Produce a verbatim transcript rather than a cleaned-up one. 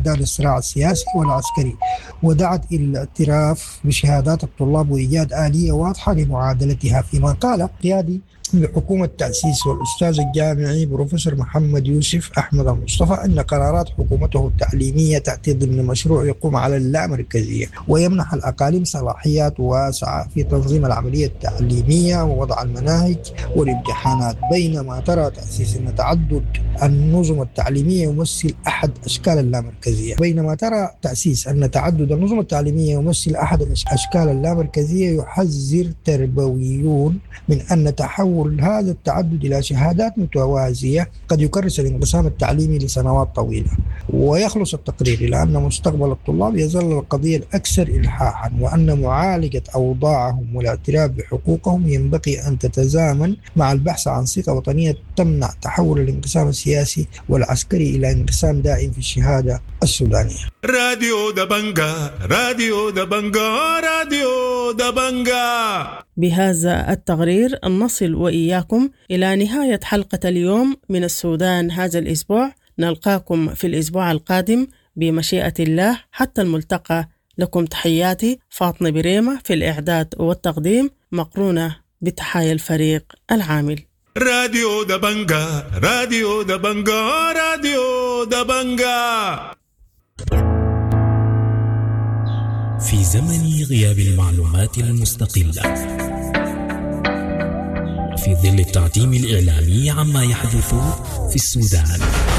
استعداد الصراع السياسي والعسكري، ودعت إلى الاعتراف بشهادات الطلاب وإيجاد آلية واضحة لمعادلتها. فيما قال قيادي بحكومة التأسيس والأستاذ الجامعي بروفيسور محمد يوسف أحمد المصطفى أن قرارات حكومته التعليمية تأتي ضمن مشروع يقوم على اللامركزية ويمنح الأقاليم صلاحيات واسعة في تنظيم العملية التعليمية ووضع المناهج والامتحانات، بينما ترى تأسيس أن تعدد النظم التعليمية يمثل أحد أشكال اللامركزية بينما ترى تأسيس أن تعدد النظم التعليمية يمثل أحد أشكال اللامركزية. يحذر تربويون من أن تحول هذا التعدد إلى شهادات متوازية قد يكرس الانقسام التعليمي لسنوات طويلة. ويخلص التقرير إلى أن مستقبل الطلاب يظل القضية الأكثر إلحاحا، وأن معالجة أوضاعهم والاعتراف بحقوقهم ينبغي أن تتزامن مع البحث عن ثقة وطنية تمنع تحول الانقسام السياسي والعسكري إلى انقسام دائم في الشهادة السودانية. راديو دبنجا راديو دبنجا راديو دبنجا. بهذا التقرير نصل وإياكم إلى نهاية حلقة اليوم من السودان هذا الأسبوع. نلقاكم في الأسبوع القادم بمشيئة الله. حتى الملتقى، لكم تحياتي فاطمة بريمة في الإعداد والتقديم، مقرونة بتحايا الفريق العامل. راديو دبنجا راديو دبنجا راديو دبنجا. في زمن غياب المعلومات المستقلة، في ظل التعتيم الإعلامي عما يحدث في السودان،